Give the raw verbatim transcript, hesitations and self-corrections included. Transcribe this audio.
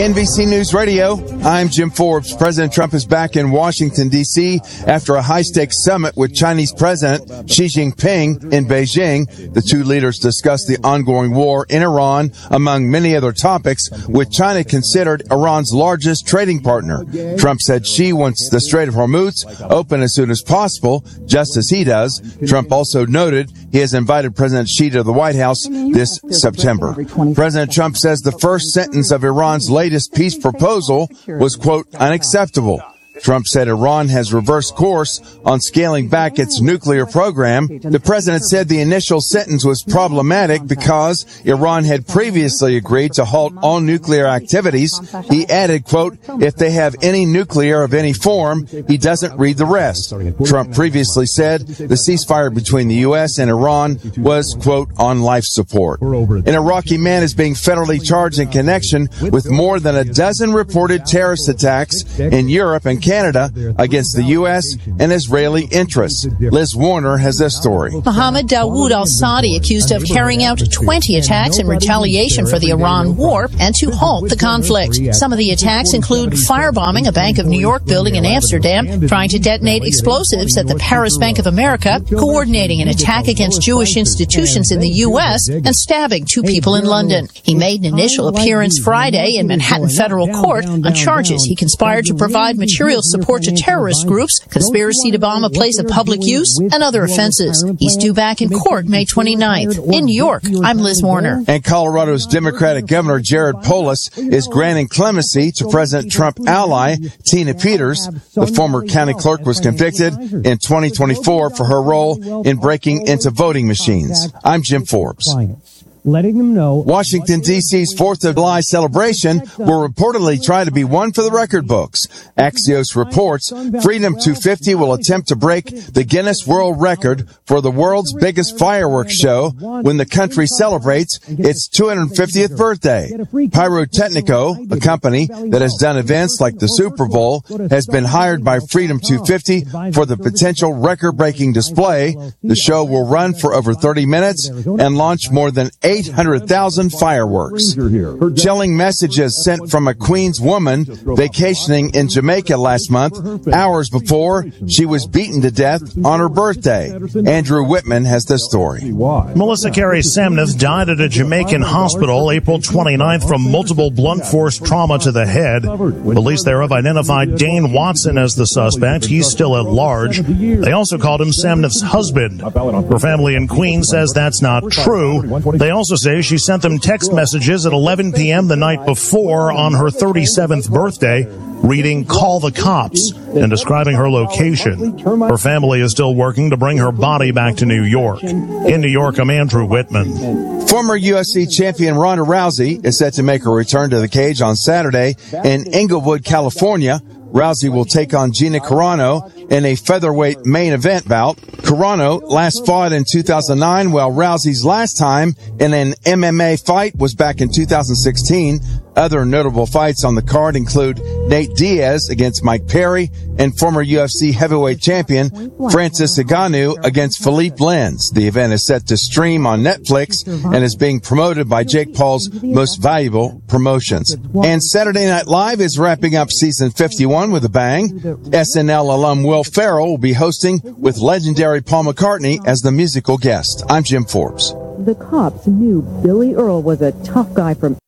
N B C News Radio, I'm Jim Forbes. President Trump is back in Washington, D C after a high-stakes summit with Chinese President Xi Jinping in Beijing. The two leaders discussed the ongoing war in Iran, among many other topics, with China considered Iran's largest trading partner. Trump said Xi wants the Strait of Hormuz open as soon as possible, just as he does. Trump also noted he has invited President Xi to the White House this September. President Trump says the first sentence of Iran's latest peace proposal was, quote, unacceptable. Trump said Iran has reversed course on scaling back its nuclear program. The president said the initial sentence was problematic because Iran had previously agreed to halt all nuclear activities. He added, quote, if they have any nuclear of any form, he doesn't read the rest. Trump previously said the ceasefire between the U S and Iran was, quote, on life support. An Iraqi man is being federally charged in connection with more than a dozen reported terrorist attacks in Europe and Canada against the U S and Israeli interests. Liz Warner has this story. Mohammed Dawood al-Saadi, accused of carrying out twenty attacks in retaliation for the Iran war and to halt the conflict. Some of the attacks include firebombing a Bank of New York building in Amsterdam, trying to detonate explosives at the Paris Bank of America, coordinating an attack against Jewish institutions in the U S, and stabbing two people in London. He made an initial appearance Friday in Manhattan federal court on charges he conspired to provide material support to terrorist groups, conspiracy to bomb a place of public use, and other offenses. He's due back in court May twenty-ninth. In New York, I'm Liz Warner. And Colorado's Democratic Governor Jared Polis is granting clemency to President Trump ally Tina Peters. The former county clerk was convicted in twenty twenty-four for her role in breaking into voting machines. I'm Jim Forbes. Letting them know. Washington, D C's fourth of July celebration will reportedly try to be one for the record books. Axios reports Freedom two fifty will attempt to break the Guinness World Record for the world's biggest fireworks show when the country celebrates its two hundred fiftieth birthday. Pyrotechnico, a company that has done events like the Super Bowl, has been hired by Freedom two fifty for the potential record-breaking display. The show will run for over thirty minutes and launch more than eight hundred thousand fireworks. Chilling messages sent from a Queens woman vacationing in Jamaica last month, hours before she was beaten to death on her birthday. Andrew Whitman has the story. Melissa Carey Samnith died at a Jamaican hospital April twenty-ninth from multiple blunt force trauma to the head. Police there have identified Dane Watson as the suspect. He's still at large. They also called him Samnith's husband. Her family in Queens says that's not true. They also say she sent them text messages at eleven p.m. the night before on her thirty-seventh birthday, reading "Call the Cops" and describing her location. Her family is still working to bring her body back to New York. In New York, I'm Andrew Whitman. Former U F C champion Ronda Rousey is set to make a return to the cage on Saturday in Inglewood, California. Rousey will take on Gina Carano in a featherweight main event bout. Carano last fought in two thousand nine, while Rousey's last time in an M M A fight was back in two thousand sixteen. Other notable fights on the card include Nate Diaz against Mike Perry and former U F C heavyweight champion Francis Ngannou against Philippe Lins. The event is set to stream on Netflix and is being promoted by Jake Paul's Most Valuable Promotions. And Saturday Night Live is wrapping up season fifty-one with a bang. S N L alum Will Ferrell will be hosting with legendary Paul McCartney as the musical guest. I'm Jim Forbes. The cops knew Billy Earl was a tough guy from